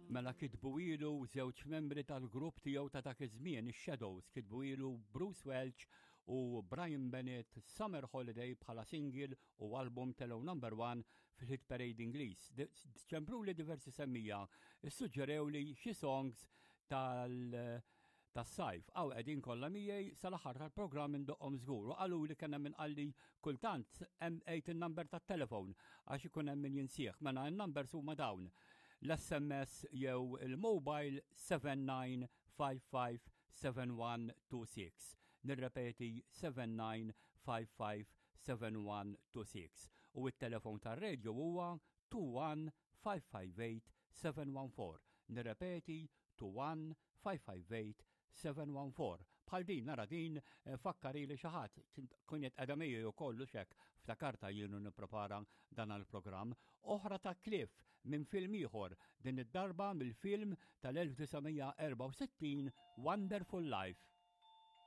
Mela kitbu ilu żewġ membri tal-grupp tiegħu ta' dak iż-żmien, ix-Shadows, kitbu ilu Bruce Welch u Brian Bennett Summer Holiday bħala single u album telgħu number 1 fil-hit parade Ingliż. ċempru li diversi semmija, issuġġerew li xi songs tas-sajf. Aw qegħdin kollha miegħi sal-aħħar tal-programm indoqhom żgur u qalu li kien hemm inqalli kultant hemm qgħid in-number tat-telefon għax ikun hemm min jinsieħ. Mela n-numbers huma dawn. L-SMS jew il-mobile 79557126. Nirrepeti 79557126. U it-telefon tar-radio huwa 21558-714. Nirrepeti 21558-714. Bħal din, nara din, fakkari li xaħat, kunjet għadamiju u kollu xek, ftakarta jienu niprepara dan għal-program, oħra ta' Cliff minn film ieħor, din id-darba mill-film tal-1964 Wonderful Life.